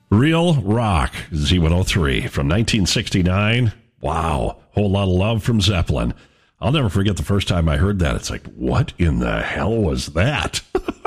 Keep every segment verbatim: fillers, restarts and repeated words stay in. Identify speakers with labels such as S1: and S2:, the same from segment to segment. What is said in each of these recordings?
S1: Real Rock, Z one oh three from nineteen sixty-nine. Wow. Whole lot of love from Zeppelin. I'll never forget the first time I heard that. It's like, what in the hell was that?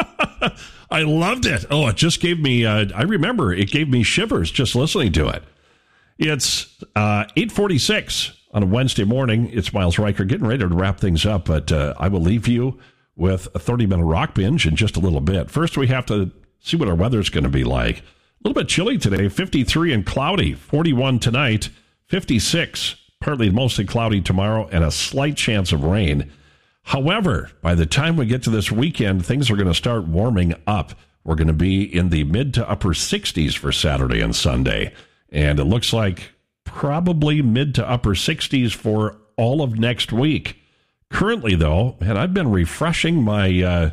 S1: I loved it. Oh, it just gave me, uh, I remember it gave me shivers just listening to it. It's uh, eight forty-six on a Wednesday morning. It's Miles Riker getting ready to wrap things up, but uh, I will leave you with a thirty-minute rock binge in just a little bit. First, we have to see what our weather's going to be like. A little bit chilly today, fifty-three and cloudy, forty-one tonight, fifty-six, partly mostly cloudy tomorrow, and a slight chance of rain. However, by the time we get to this weekend, things are going to start warming up. We're going to be in the mid to upper sixties for Saturday and Sunday, and it looks like probably mid to upper sixties for all of next week. Currently, though, and I've been refreshing my uh,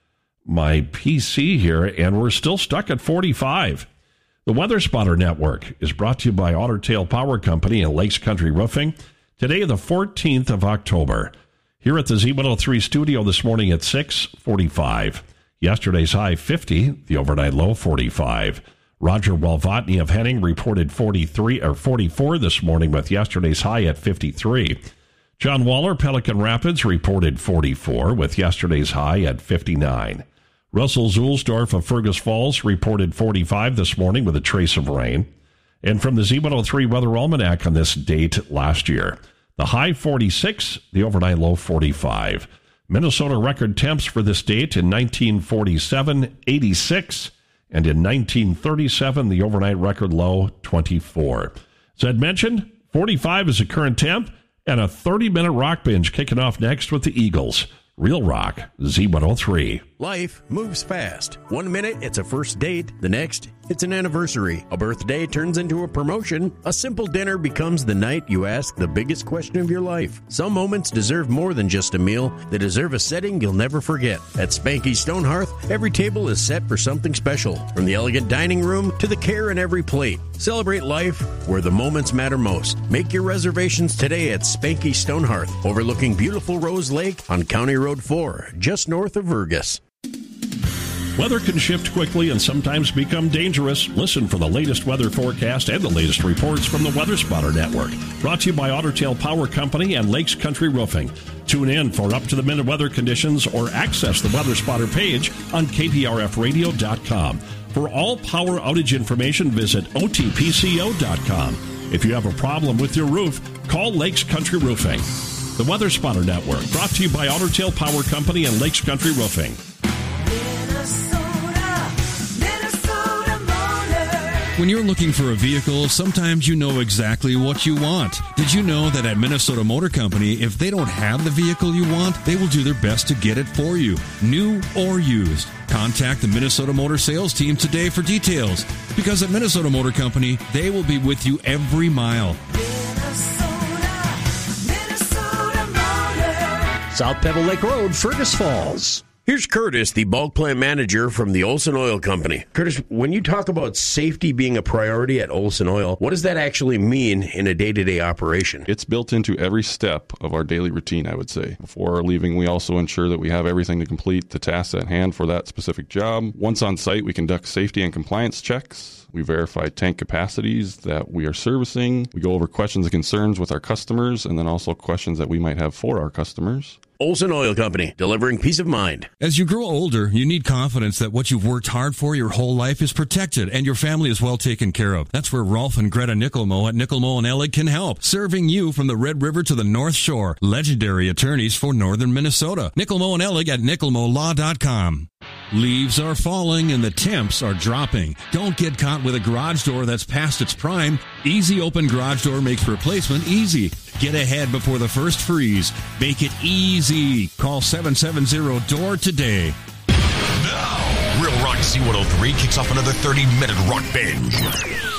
S1: my P C here, and we're still stuck at forty-five. The Weather Spotter Network is brought to you by Otter Tail Power Company and Lakes Country Roofing. Today, the fourteenth of October. Here at the Z one oh three studio this morning at six forty-five. Yesterday's high fifty, the overnight low forty-five. Roger Walvatny of Henning reported forty-three or forty-four this morning with yesterday's high at fifty-three. John Waller, Pelican Rapids, reported forty-four with yesterday's high at fifty-nine. Russell Zulsdorf of Fergus Falls reported forty-five this morning with a trace of rain. And from the Z one oh three Weather Almanac on this date last year, the high forty-six, the overnight low forty-five. Minnesota record temps for this date in nineteen forty-seven, eighty-six, and in nineteen thirty-seven, the overnight record low twenty-four. As I'd mentioned, forty-five is the current temp, and a thirty-minute rock binge kicking off next with the Eagles. Real Rock, Z one oh three.
S2: Life moves fast. One minute, it's a first date. The next, it's an anniversary. A birthday turns into a promotion. A simple dinner becomes the night you ask the biggest question of your life. Some moments deserve more than just a meal. They deserve a setting you'll never forget. At Spanky Stone Hearth, every table is set for something special. From the elegant dining room to the care in every plate. Celebrate life where the moments matter most. Make your reservations today at Spanky Stone Hearth, overlooking beautiful Rose Lake on County Road four, just north of Vergas.
S1: Weather can shift quickly and sometimes become dangerous. Listen for the latest weather forecast and the latest reports from the Weather Spotter Network. Brought to you by Otter Tail Power Company and Lakes Country Roofing. Tune in for up-to-the-minute weather conditions or access the Weather Spotter page on K P R F radio dot com. For all power outage information, visit O T P C O dot com. If you have a problem with your roof, call Lakes Country Roofing. The Weather Spotter Network, brought to you by Otter Tail Power Company and Lakes Country Roofing.
S3: When you're looking for a vehicle, sometimes you know exactly what you want. Did you know that at Minnesota Motor Company, if they don't have the vehicle you want, they will do their best to get it for you, new or used? Contact the Minnesota Motor sales team today for details, because at Minnesota Motor Company, they will be with you every mile.
S4: Minnesota, Minnesota Motor.
S2: South Pebble Lake Road, Fergus Falls. Here's Curtis, the bulk plant manager from the Olson Oil Company. Curtis, when you talk about safety being a priority at Olson Oil, what does that actually mean in a day-to-day operation?
S5: It's built into every step of our daily routine, I would say. Before leaving, we also ensure that we have everything to complete the tasks at hand for that specific job. Once on site, we conduct safety and compliance checks. We verify tank capacities that we are servicing. We go over questions and concerns with our customers, and then also questions that we might have for our customers.
S2: Olson Oil Company, delivering peace of mind.
S3: As you grow older, you need confidence that what you've worked hard for your whole life is protected and your family is well taken care of. That's where Rolf and Greta Nickelmo at Nickelmo and Ellig can help, serving you from the Red River to the North Shore. Legendary attorneys for northern Minnesota. Nickelmo and Ellig at nickelmo law dot com. Leaves are falling and the temps are dropping. Don't get caught with a garage door that's past its prime. Easy Open Garage Door makes replacement easy. Get ahead before the first freeze. Make it easy. Call seven seven zero D O O R today.
S6: Now, Real Rock Z one oh three kicks off another thirty-minute rock binge.